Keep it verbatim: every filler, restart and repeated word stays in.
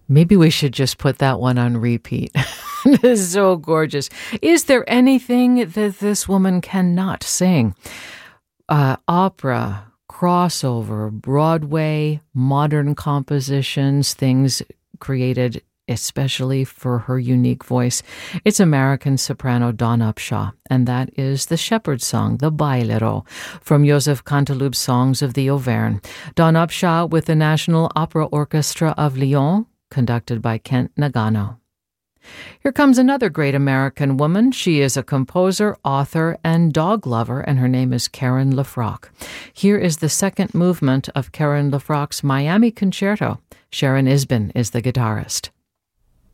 Maybe we should just put that one on repeat. This is so gorgeous. Is there anything that this woman cannot sing? Uh, opera, crossover, Broadway, modern compositions, things created especially for her unique voice. It's American soprano Dawn Upshaw, and that is the Shepherd Song, the Bailero, from Joseph Canteloup's Songs of the Auvergne. Dawn Upshaw with the National Opera Orchestra of Lyon, conducted by Kent Nagano. Here comes another great American woman. She is a composer, author, and dog lover, and her name is Karen LeFrock. Here is the second movement of Karen LeFrock's Miami Concerto. Sharon Isbin is the guitarist.